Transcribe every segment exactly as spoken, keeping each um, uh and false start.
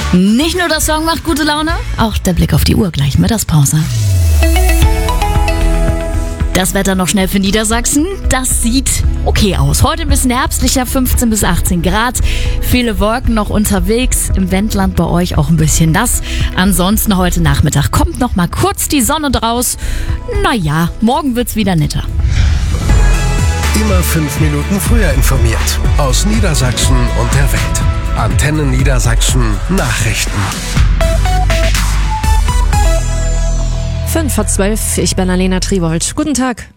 Nicht nur der Song macht gute Laune, auch der Blick auf die Uhr gleich Mittagspause. Das Wetter noch schnell für Niedersachsen. Das sieht okay aus. Heute ein bisschen herbstlicher, fünfzehn bis achtzehn Grad. Viele Wolken noch unterwegs. Im Wendland bei euch auch ein bisschen nass. Ansonsten heute Nachmittag kommt noch mal kurz die Sonne draus. Naja, morgen wird's wieder netter. Immer fünf Minuten früher informiert. Aus Niedersachsen und der Welt. Antenne Niedersachsen Nachrichten. Fünf vor zwölf, ich bin Alena Tribold. Guten Tag.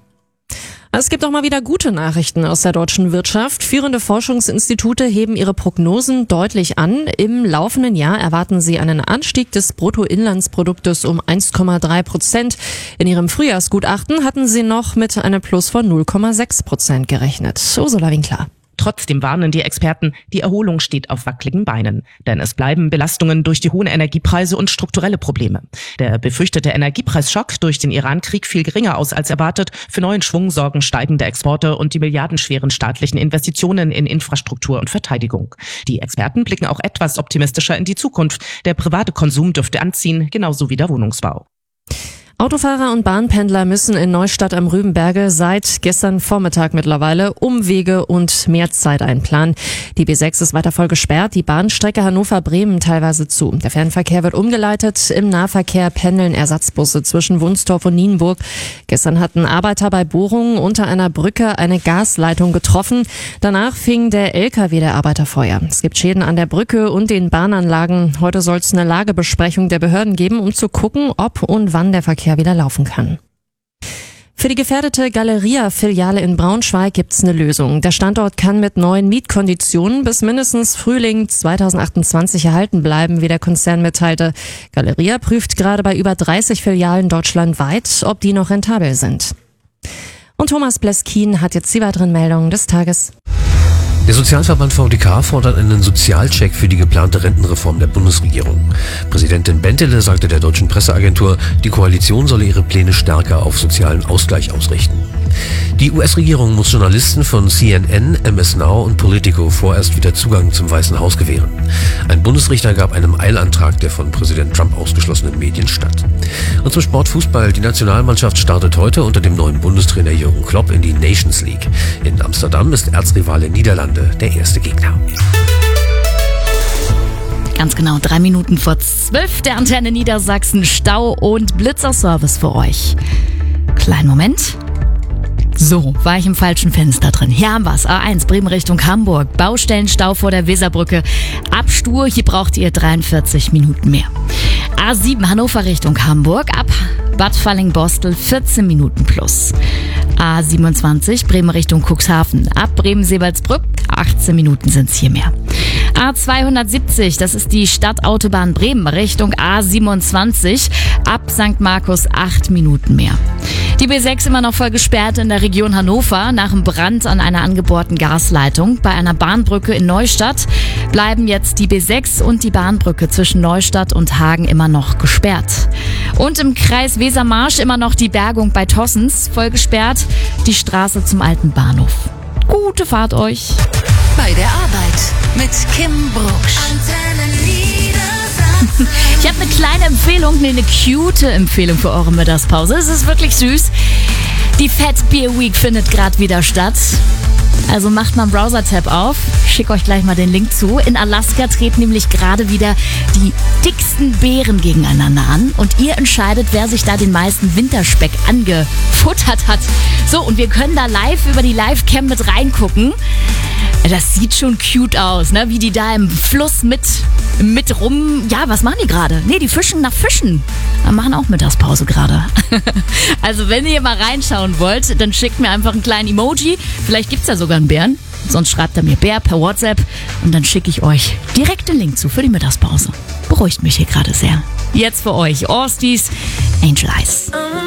Es gibt auch mal wieder gute Nachrichten aus der deutschen Wirtschaft. Führende Forschungsinstitute heben ihre Prognosen deutlich an. Im laufenden Jahr erwarten sie einen Anstieg des Bruttoinlandsproduktes um eins Komma drei Prozent. In ihrem Frühjahrsgutachten hatten sie noch mit einem Plus von null Komma sechs Prozent gerechnet. Ursula Winkler. Trotzdem warnen die Experten, die Erholung steht auf wackeligen Beinen. Denn es bleiben Belastungen durch die hohen Energiepreise und strukturelle Probleme. Der befürchtete Energiepreisschock durch den Iran-Krieg fiel geringer aus als erwartet. Für neuen Schwung sorgen steigende Exporte und die milliardenschweren staatlichen Investitionen in Infrastruktur und Verteidigung. Die Experten blicken auch etwas optimistischer in die Zukunft. Der private Konsum dürfte anziehen, genauso wie der Wohnungsbau. Autofahrer und Bahnpendler müssen in Neustadt am Rübenberge seit gestern Vormittag mittlerweile Umwege und mehr Zeit einplanen. Die B sechs ist weiter voll gesperrt, die Bahnstrecke Hannover-Bremen teilweise zu. Der Fernverkehr wird umgeleitet, im Nahverkehr pendeln Ersatzbusse zwischen Wunstorf und Nienburg. Gestern hatten Arbeiter bei Bohrungen unter einer Brücke eine Gasleitung getroffen. Danach fing der L K W der Arbeiter Feuer. Es gibt Schäden an der Brücke und den Bahnanlagen. Heute soll es eine Lagebesprechung der Behörden geben, um zu gucken, ob und wann der Verkehr wieder laufen kann. Für die gefährdete Galeria-Filiale in Braunschweig gibt's eine Lösung. Der Standort kann mit neuen Mietkonditionen bis mindestens Frühling zweitausendachtundzwanzig erhalten bleiben, wie der Konzern mitteilte. Galeria prüft gerade bei über dreißig Filialen deutschlandweit, ob die noch rentabel sind. Und Thomas Bleskin hat jetzt die weiteren Meldungen des Tages. Der Sozialverband V D K fordert einen Sozialcheck für die geplante Rentenreform der Bundesregierung. Präsidentin Bentele sagte der deutschen Presseagentur, die Koalition solle ihre Pläne stärker auf sozialen Ausgleich ausrichten. Die U S-Regierung muss Journalisten von C N N, M S Now und Politico vorerst wieder Zugang zum Weißen Haus gewähren. Ein Bundesrichter gab einem Eilantrag der von Präsident Trump ausgeschlossenen Medien statt. Und zum Sportfußball. Die Nationalmannschaft startet heute unter dem neuen Bundestrainer Jürgen Klopp in die Nations League. In Amsterdam ist Erzrivale Niederlande der erste Gegner. Ganz genau, drei Minuten vor zwölf der Antenne Niedersachsen. Stau und Blitzerservice für euch. Kleinen Moment. So, war ich im falschen Fenster drin. Hier haben wir es. A eins, Bremen Richtung Hamburg. Baustellenstau vor der Weserbrücke. Ab Stur, hier braucht ihr dreiundvierzig Minuten mehr. A sieben, Hannover Richtung Hamburg. Ab Bad Falling-Bostel vierzehn Minuten plus. A siebenundzwanzig, Bremen Richtung Cuxhaven. Ab Bremen-Sebalsbrück, achtzehn Minuten sind's hier mehr. A zweihundertsiebzig, das ist die Stadtautobahn Bremen Richtung A siebenundzwanzig. Ab Sankt Markus acht Minuten mehr. Die B sechs immer noch voll gesperrt in der Region Hannover nach einem Brand an einer angebohrten Gasleitung. Bei einer Bahnbrücke in Neustadt bleiben jetzt die B sechs und die Bahnbrücke zwischen Neustadt und Hagen immer noch gesperrt. Und im Kreis Wesermarsch immer noch die Bergung bei Tossens voll gesperrt, die Straße zum alten Bahnhof. Gute Fahrt euch! Bei der Arbeit mit Kim Brucksch. Ich habe eine kleine Empfehlung, nee, eine cute Empfehlung für eure Mittagspause. Es ist wirklich süß. Die Fat Beer Week findet gerade wieder statt. Also macht mal einen Browser-Tab auf. Ich schicke euch gleich mal den Link zu. In Alaska treten nämlich gerade wieder die dicksten Bären gegeneinander an. Und ihr entscheidet, wer sich da den meisten Winterspeck angefuttert hat. So, und wir können da live über die Live-Cam mit reingucken. Das sieht schon cute aus, ne? Wie die da im Fluss mit, mit rum... Ja, was machen die gerade? Nee, die fischen nach Fischen. Wir machen auch Mittagspause gerade. Also wenn ihr mal reinschauen wollt, dann schickt mir einfach einen kleinen Emoji. Vielleicht gibt's ja sogar einen Bären. Sonst schreibt er mir Bär per WhatsApp. Und dann schicke ich euch direkt den Link zu für die Mittagspause. Beruhigt mich hier gerade sehr. Jetzt für euch Orsties Angel Eyes.